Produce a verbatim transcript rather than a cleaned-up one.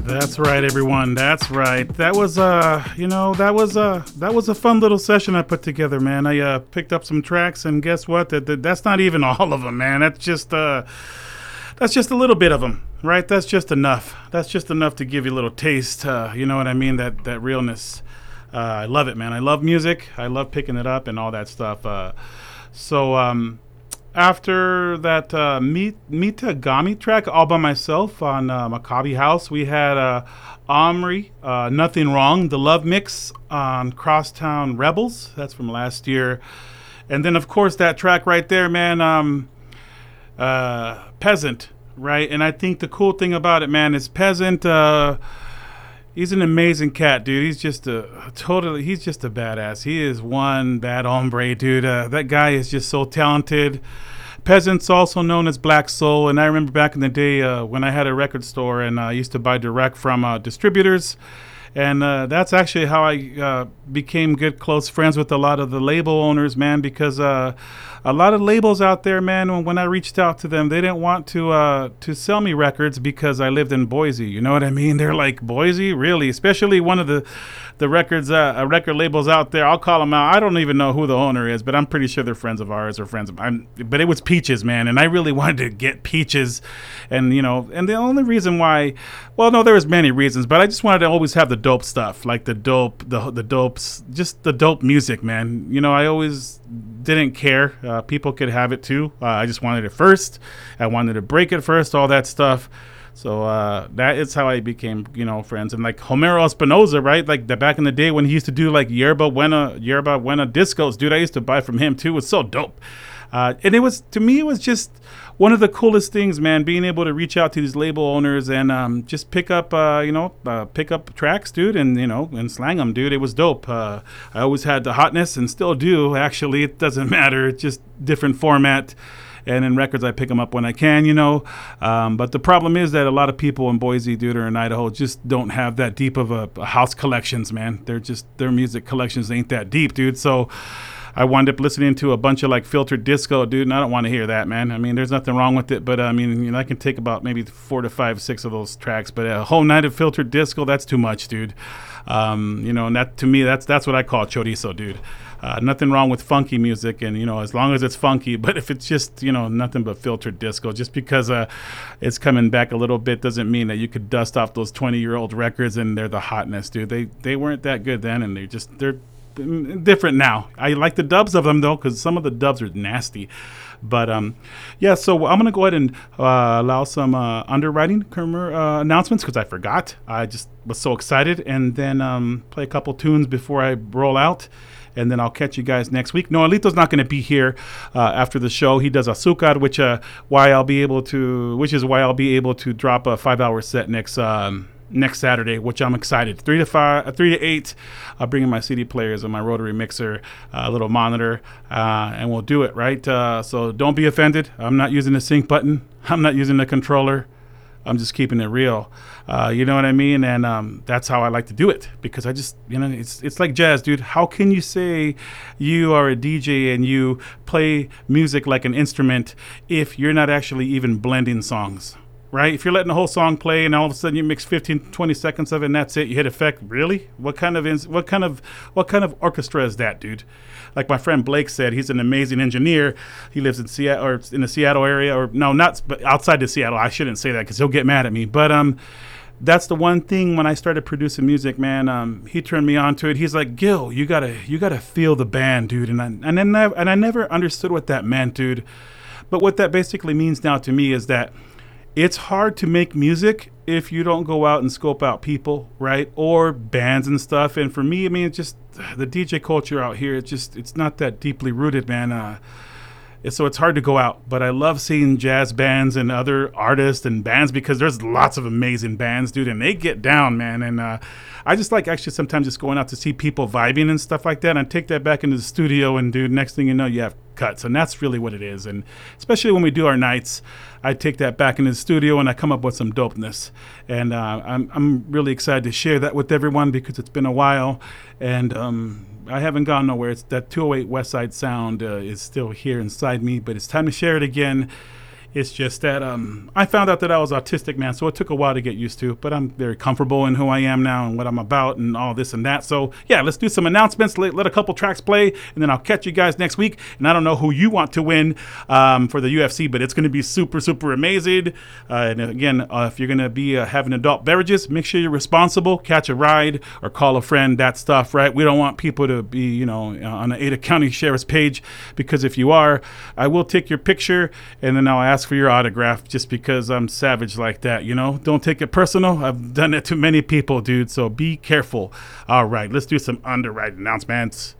That's right, everyone. That's right. That was uh, you know, that was uh, that was a fun little session I put together, man. I uh, picked up some tracks, and guess what? That, that that's not even all of them, man. That's just uh, that's just a little bit of them, right? That's just enough. That's just enough to give you a little taste. Uh, you know what I mean? That that realness. Uh, I love it, man. I love music. I love picking it up and all that stuff. Uh, so um. After that uh, Meet Mitagami track all by myself on uh, Maccabi House, we had uh, Omri, uh, Nothing Wrong, the Love Mix on Crosstown Rebels. That's from last year. And then, of course, that track right there, man, um, uh, Peasant, right? And I think the cool thing about it, man, is Peasant, uh, he's an amazing cat, dude. He's just a totally, he's just a badass. He is one bad hombre, dude. Uh, that guy is just so talented. Peasant's also known as Black Soul, and I remember back in the day uh, when I had a record store and I uh, used to buy direct from uh, distributors. And uh, that's actually how I uh, became good, close friends with a lot of the label owners, man, because uh, a lot of labels out there, man, when, when I reached out to them, they didn't want to uh, to sell me records because I lived in Boise. You know what I mean? They're like, Boise? Really? Especially one of the the records, uh, uh, record labels out there. I'll call them out. I don't even know who the owner is, but I'm pretty sure they're friends of ours or friends of mine. But it was Peaches, man, and I really wanted to get Peaches. And, you know, and the only reason why, well, no, there was many reasons, but I just wanted to always have the dope stuff, like the dope, the the dopes, just the dope music, man. You know, I always didn't care. Uh, people could have it too. Uh, I just wanted it first. I wanted to break it first, all that stuff. So uh, that is how I became, you know, friends. And like Homero Espinosa, right? Like the back in the day when he used to do like Yerba Buena, Yerba Buena discos, dude, I used to buy from him too. It was so dope. Uh, and it was, to me, it was just one of the coolest things, man, being able to reach out to these label owners and um, just pick up, uh, you know, uh, pick up tracks, dude, and, you know, and slang them, dude. It was dope. Uh, I always had the hotness and still do, actually. It doesn't matter. It's just different format. And in records, I pick them up when I can, you know. Um, but the problem is that a lot of people in Boise, dude, or in Idaho just don't have that deep of a, a house collections, man. They're just, their music collections ain't that deep, dude. So I wound up listening to a bunch of like filtered disco, dude, and I don't want to hear that, man. I mean, there's nothing wrong with it, but I mean, you know, I can take about maybe four to five, six of those tracks, but a whole night of filtered disco, that's too much, dude. Um, you know, and that to me, that's that's what I call chorizo, dude. Uh, nothing wrong with funky music, and you know, as long as it's funky. But if it's just, you know, nothing but filtered disco, just because uh, it's coming back a little bit doesn't mean that you could dust off those twenty-year-old records and they're the hotness, dude. They they weren't that good then, and they're just they're different now. I like the dubs of them though, because some of the dubs are nasty. But um, yeah, so I'm gonna go ahead and uh, allow some uh, underwriting commer- uh, announcements because I forgot. I just was so excited, and then um, play a couple tunes before I roll out. And then I'll catch you guys next week. No, Alito's not going to be here uh, after the show. He does Azúcar, which uh, why I'll be able to, which is why I'll be able to drop a five-hour set next um, next Saturday, which I'm excited. Three to five, uh, three to eight. I'll bring in my C D players and my rotary mixer, uh, a little monitor, uh, and we'll do it right. Uh, so don't be offended. I'm not using the sync button. I'm not using the controller. I'm just keeping it real. Uh, you know what I mean? And um, that's how I like to do it because I just, you know, it's it's like jazz, dude. How can you say you are a D J and you play music like an instrument if you're not actually even blending songs, right? If you're letting the whole song play and all of a sudden you mix fifteen, twenty seconds of it and that's it, you hit effect. Really? What kind of ins- what kind of what kind of orchestra is that, dude? Like my friend Blake said, he's an amazing engineer. He lives in Seattle or in the Seattle area, or no, not but outside of Seattle. I shouldn't say that because he'll get mad at me. But um, that's the one thing when I started producing music, man. Um, he turned me on to it. He's like, Gil, you gotta you gotta feel the band, dude. And I and then I, and I never understood what that meant, dude. But what that basically means now to me is that it's hard to make music if you don't go out and scope out people, right? Or bands and stuff. And for me, I mean, it's just the D J culture out here, it's just, it's not that deeply rooted, man. Uh, so it's hard to go out. But I love seeing jazz bands and other artists and bands because there's lots of amazing bands, dude. And they get down, man. And uh, I just like actually sometimes just going out to see people vibing and stuff like that. And I take that back into the studio and, dude, next thing you know, you have cuts. And that's really what it is. And especially when we do our nights, I take that back into the studio and I come up with some dopeness. And uh, I'm I'm really excited to share that with everyone because it's been a while. And um, I haven't gone nowhere. It's that two oh eight West Side sound uh, is still here inside me. But it's time to share it again. It's just that um, I found out that I was autistic, man, so it took a while to get used to. But I'm very comfortable in who I am now and what I'm about and all this and that. So, yeah, let's do some announcements. Let, let a couple tracks play, and then I'll catch you guys next week. And I don't know who you want to win um, for the U F C, but it's going to be super, super amazing. Uh, and again, uh, if you're going to be uh, having adult beverages, make sure you're responsible. Catch a ride or call a friend, that stuff, right? We don't want people to be, you know, on the Ada County Sheriff's page, because if you are, I will take your picture, and then I'll ask for your autograph just because I'm savage like that, you know? Don't take it personal. I've done it to many people, dude, so be careful. All right, let's do some underwrite announcements.